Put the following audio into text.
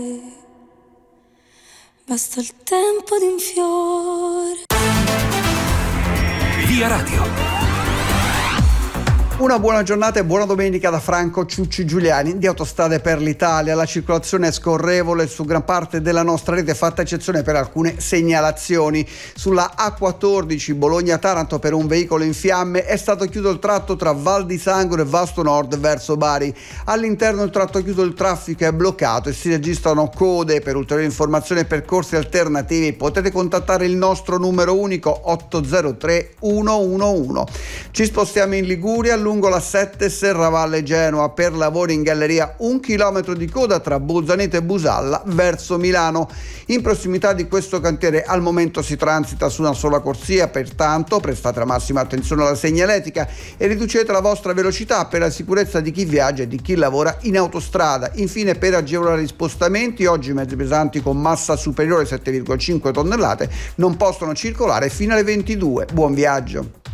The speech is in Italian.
Basta il tempo di un fiore. Via Radio. Una buona giornata e buona domenica da Franco Ciucci Giuliani di Autostrade per l'Italia. La circolazione è scorrevole su gran parte della nostra rete, fatta eccezione per alcune segnalazioni. Sulla A14 Bologna-Taranto per un veicolo in fiamme è stato chiuso il tratto tra Val di Sangro e Vasto Nord verso Bari. All'interno del tratto chiuso il traffico è bloccato e si registrano code. Per ulteriori informazioni e percorsi alternativi potete contattare il nostro numero unico 803 111. Ci spostiamo in Liguria lungo la 7 Serravalle Genoa per lavori in galleria, 1 chilometro di coda tra Bolzaneto e Busalla verso Milano. In prossimità di questo cantiere al momento si transita su una sola corsia, pertanto prestate la massima attenzione alla segnaletica e riducete la vostra velocità per la sicurezza di chi viaggia e di chi lavora in autostrada. Infine, per agevolare gli spostamenti, oggi mezzi pesanti con massa superiore a 7,5 tonnellate non possono circolare fino alle 22. Buon viaggio.